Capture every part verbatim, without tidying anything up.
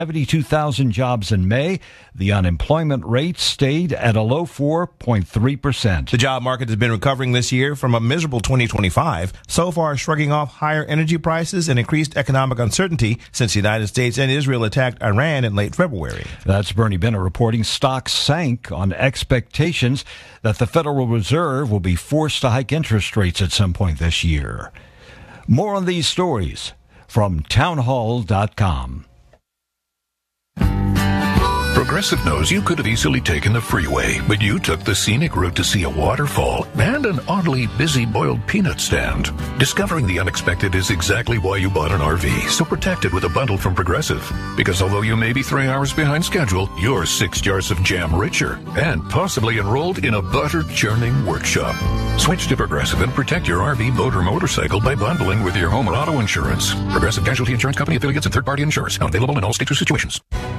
seventy-two thousand jobs in May. The unemployment rate stayed at a low four point three percent. The job market has been recovering this year from a miserable twenty twenty-five, so far shrugging off higher energy prices and increased economic uncertainty since the United States and Israel attacked Iran in late February. That's Bernie Bennett reporting stocks sank on expectations that the Federal Reserve will be forced to hike interest rates at some point this year. More on these stories from townhall dot com. Progressive knows you could have easily taken the freeway, but you took the scenic route to see a waterfall and an oddly busy boiled peanut stand. Discovering the unexpected is exactly why you bought an R V, so protect it with a bundle from Progressive. Because although you may be three hours behind schedule, you're six jars of jam richer and possibly enrolled in a butter churning workshop. Switch to Progressive and protect your R V, boat, or motorcycle by bundling with your home and auto insurance. Progressive Casualty Insurance Company affiliates and third-party insurers. Not available in all states or situations.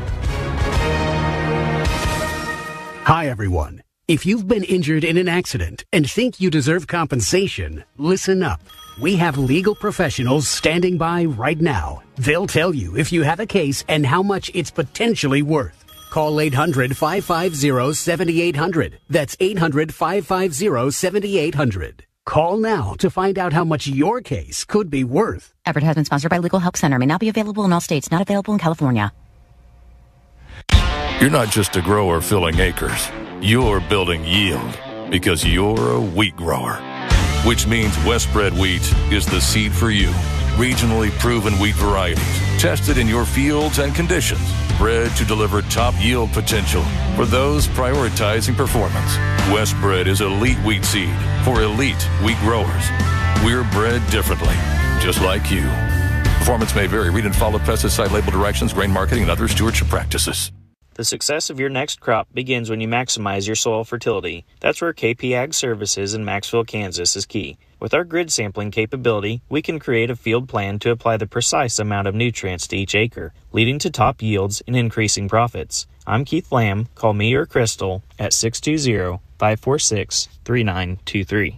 Hi, everyone. If you've been injured in an accident and think you deserve compensation, listen up. We have legal professionals standing by right now. They'll tell you if you have a case and how much it's potentially worth. Call eight hundred, five five zero, seven eight zero zero. That's eight hundred, five five zero, seven eight zero zero. Call now to find out how much your case could be worth. Advertisement sponsored by Legal Help Center. May not be available in all states. Not available in California. You're not just a grower filling acres. You're building yield because you're a wheat grower, which means Westbred wheat is the seed for you. Regionally proven wheat varieties, tested in your fields and conditions, bred to deliver top yield potential for those prioritizing performance. Westbred is elite wheat seed for elite wheat growers. We're bred differently, just like you. Performance may vary. Read and follow pesticide label directions, grain marketing, and other stewardship practices. The success of your next crop begins when you maximize your soil fertility. That's where K P Ag Services in Maxville, Kansas is key. With our grid sampling capability, we can create a field plan to apply the precise amount of nutrients to each acre, leading to top yields and increasing profits. I'm Keith Lamb. Call me or Crystal at six two zero, five four six, three nine two three.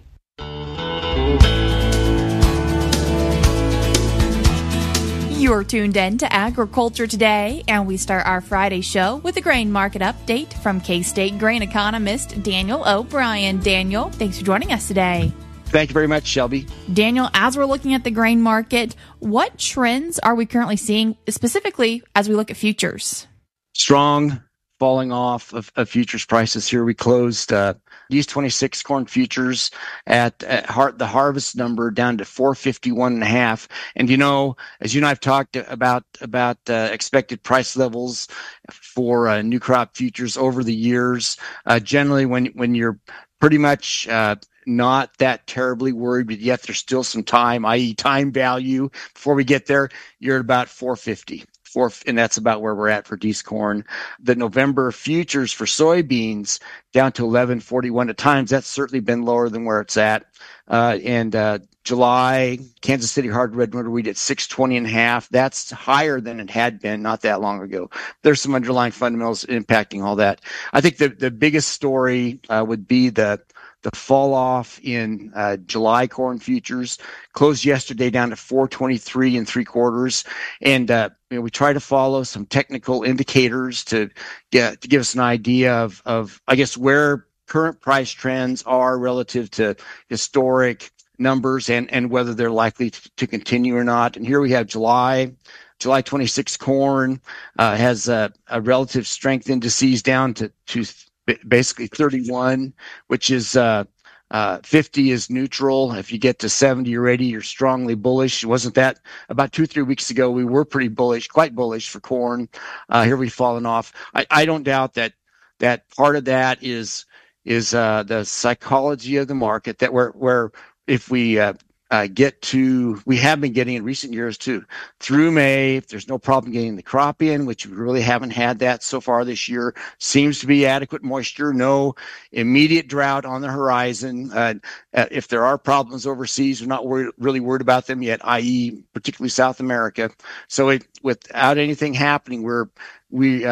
You're tuned in to Agriculture Today, and we start our Friday show with a grain market update from K-State grain economist Daniel O'Brien. Daniel, thanks for joining us today. Thank you very much, Shelby. Daniel, as we're looking at the grain market, what trends are we currently seeing, specifically as we look at futures? Strong falling off of, of futures prices here. We closed uh, these twenty-six corn futures at, at heart, the harvest number down to four fifty-one and a half. And you know, as you and I've talked about about uh, expected price levels for uh, new crop futures over the years, uh, generally when when you're pretty much uh, not that terribly worried, but yet there's still some time, that is time value before we get there, you're at about four fifty. Four, and that's about where we're at for Dees corn. The November futures for soybeans down to eleven forty-one at times. That's certainly been lower than where it's at. Uh, and uh, July, Kansas City hard red winter wheat at six twenty and a half. That's higher than it had been not that long ago. There's some underlying fundamentals impacting all that. I think the, the biggest story uh, would be the The fall off in uh, July corn futures closed yesterday down to four twenty-three and three quarters, and uh, you know, we try to follow some technical indicators to get to give us an idea of of I guess where current price trends are relative to historic numbers and and whether they're likely to, to continue or not. And here we have July. July twenty-sixth corn uh, has a, a relative strength indices down to to. basically thirty-one, which is uh, uh, fifty is neutral. If you get to seventy or eighty, you're strongly bullish. Wasn't that about two, three weeks ago? We were pretty bullish, quite bullish for corn. Uh, here we've fallen off. I, I don't doubt that that part of that is is uh, the psychology of the market. That where where if we uh, uh, get to, we have been getting in recent years too, through May, if there's no problem getting the crop in, which we really haven't had that so far this year, seems to be adequate moisture, no immediate drought on the horizon. Uh, uh, if there are problems overseas, we're not worried, really worried about them yet, that is particularly South America. So it, without anything happening, we're, we, uh,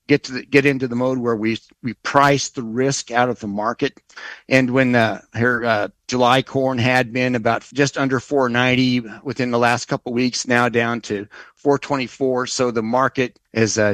get to the, get into the mode where we we price the risk out of the market. And when uh, here uh, July corn had been about just under four ninety within the last couple of weeks, now down to four twenty-four. So the market is uh,